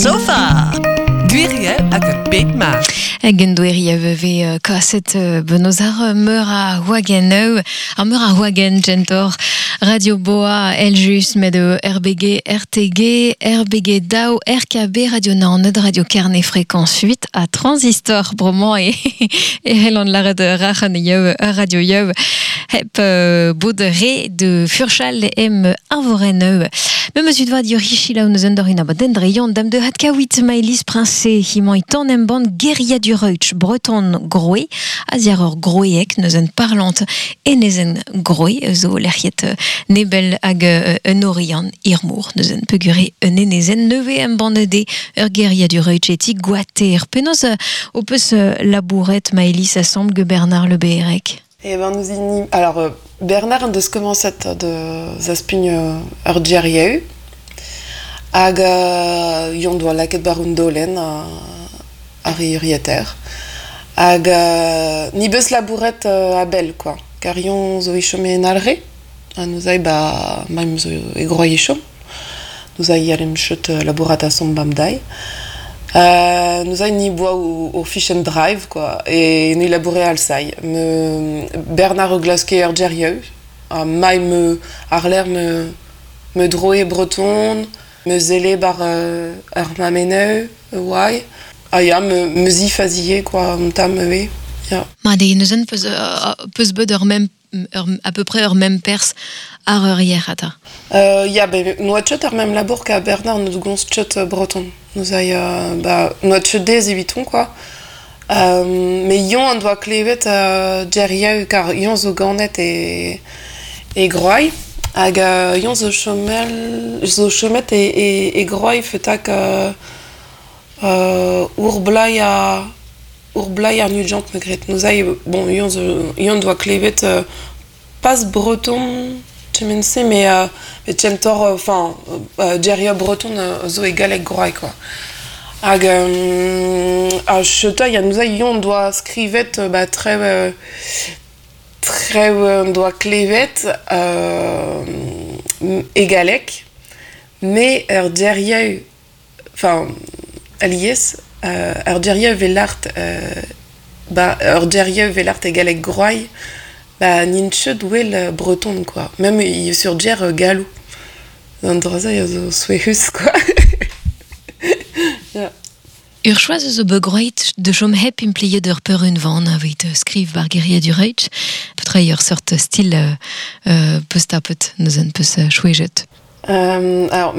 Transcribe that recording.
sofa. Gwiriel hag Bigma. Egen doueria veve kaset benozar meur a Wagenau, a meur a Wagen gentor Radio Boa, Eljus, med RBG, RTG, RBG DAO, RKB, Radio Naned, Radio Carnet Fréquence 8 à Transistor, Bromont et Helan Lared Rachen Yev, Radio Yev, Hep Baudere de Furchal M Avoreneu. Mais monsieur doit dire Hichila ou nous endorina badendrion, dame de Hatkawit Maïlis Princé, Himan Itanem Band, Guérilla du Reuch, Breton Groé, Asiaror Groéek, nous en parlante, et nezen Groé, zo l'erriet Nebel hag Norian Irmour, nous en peguré nenezen, neve bande Guérilla du Reuch et Guater, penos opus labourette Maïlis assemble que Bernard le Béhérec. Et ben nous y alors Bernard de ce commencet de zaspigne Urgerieu hag yon doit laket baroun dolen a riurieter hag ni beus labouret a bel quoi car yon zo ichome nalre nous ai ba même zo e groyechom nous ai yarem chut labourat a son bamdai. Nous avons ni bois au Fish and Drive quoi et nous labouré à Alsaï. Bernard Glaske Ergerieu, mai me Arler me droé breton, me zélé bar Armameneu, ouais. Ya me zifazier quoi, m'tamé. Ya. Ma de nous en peut beder même à peu près leur même perse à arrière à ta. Ya ben nous achète même labour qu'à Bernard nous gonschet breton. Nous avons nous achète des évitons quoi. Mais yon on doit clévet Gerrieu car yon zo ganet et groy. Hag yon zo chomet et groy fetak urblai ar nugent megret. Nous avons bon yon doit clévet pas breton. Mais tchentor enfin Gerrieu breton zo égalek groy quoi. Hag a cheta ya nous on doit scrivet très on doit clévet égalek mais Gerrieu enfin alies Gerrieu velart Gerrieu velart égalek groy. Ninche douel breton quoi. Même sur Ger galou. Androza ya zo swehus quoi. Ja. Ur choise zo begroit de chom hep implié de perun van avec skriv bar Guérilla du Reuch. Peut-être ur sorte style postapet nous en peut chouejet. Alors